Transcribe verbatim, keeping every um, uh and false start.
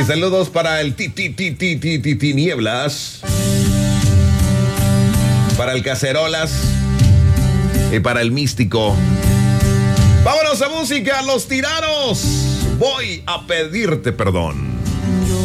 Y saludos para el ti, ti, ti, ti, ti, ti, ti, Nieblas. Para el Cacerolas. Y para el Místico. Vámonos a música, Los Tiranos. Voy a pedirte perdón.